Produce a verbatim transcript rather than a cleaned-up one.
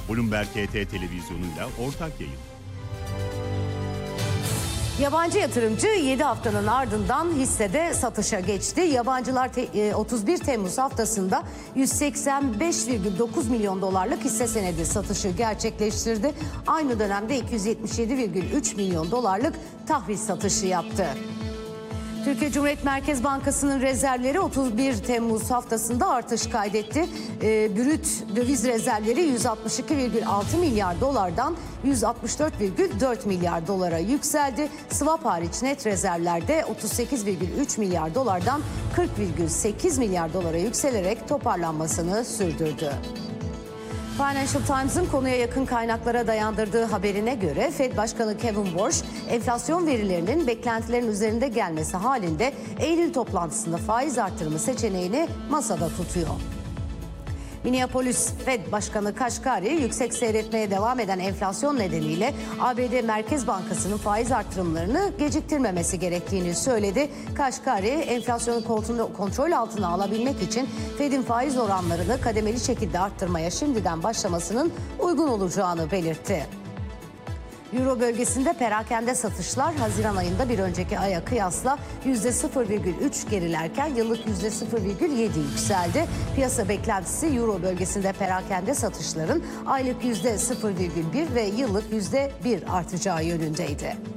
Bloomberg H T televizyonuyla ortak yayın. Yabancı yatırımcı yedi haftanın ardından hissede satışa geçti. Yabancılar otuz bir Temmuz haftasında yüz seksen beş virgül dokuz milyon dolarlık hisse senedi satışı gerçekleştirdi. Aynı dönemde iki yüz yetmiş yedi virgül üç milyon dolarlık tahvil satışı yaptı. Türkiye Cumhuriyet Merkez Bankası'nın rezervleri otuz bir Temmuz haftasında artış kaydetti. E, brüt döviz rezervleri yüz altmış iki virgül altı milyar dolardan yüz altmış dört virgül dört milyar dolara yükseldi. Swap hariç net rezervlerde otuz sekiz virgül üç milyar dolardan kırk virgül sekiz milyar dolara yükselerek toparlanmasını sürdürdü. Financial Times'ın konuya yakın kaynaklara dayandırdığı haberine göre Fed Başkanı Kevin Warsh, enflasyon verilerinin beklentilerin üzerinde gelmesi halinde Eylül toplantısında faiz artırımı seçeneğini masada tutuyor. Minneapolis Fed Başkanı Kashkari, yüksek seyretmeye devam eden enflasyon nedeniyle A B D Merkez Bankası'nın faiz artırımlarını geciktirmemesi gerektiğini söyledi. Kashkari, enflasyonu kontrol altına alabilmek için Fed'in faiz oranlarını kademeli şekilde arttırmaya şimdiden başlamasının uygun olacağını belirtti. Euro bölgesinde perakende satışlar Haziran ayında bir önceki aya kıyasla yüzde sıfır virgül üç gerilerken yıllık yüzde sıfır virgül yedi yükseldi. Piyasa beklentisi Euro bölgesinde perakende satışların aylık yüzde sıfır virgül bir ve yıllık yüzde bir artacağı yönündeydi.